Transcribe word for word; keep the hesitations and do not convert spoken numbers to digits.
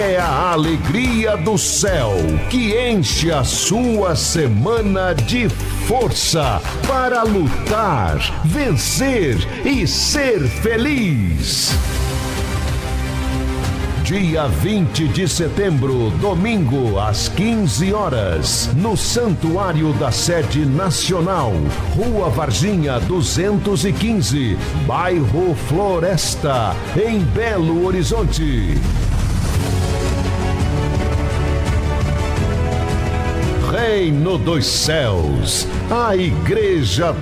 É a alegria do céu que enche a sua semana de força para lutar, vencer e ser feliz. Dia vinte de setembro, domingo, às quinze horas, no Santuário da Sede Nacional, Rua Varginha duzentos e quinze, bairro Floresta, em Belo Horizonte. Reino dos Céus, a Igreja